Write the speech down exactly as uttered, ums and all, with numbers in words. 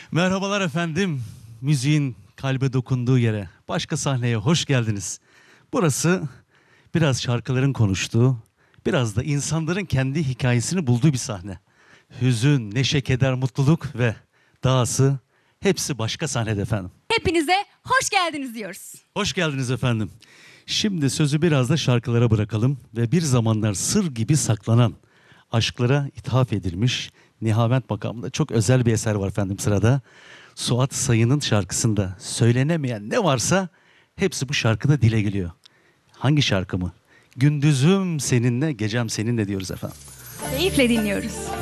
Merhabalar efendim. Müziğin kalbe dokunduğu yere, başka sahneye hoş geldiniz. Burası biraz şarkıların konuştuğu, biraz da insanların kendi hikayesini bulduğu bir sahne. Hüzün, neşe, keder, mutluluk ve dahası hepsi başka sahnede efendim. Hepinize hoş geldiniz diyoruz. Hoş geldiniz efendim. Şimdi sözü biraz da şarkılara bırakalım ve bir zamanlar sır gibi saklanan, aşklara ithaf edilmiş Nihavent makamında çok özel bir eser var efendim sırada. Suat Sayın'ın şarkısında söylenemeyen ne varsa hepsi bu şarkıda dile geliyor. Hangi şarkı mı? Gündüzüm seninle, gecem seninle diyoruz efendim. Keyifle dinliyoruz.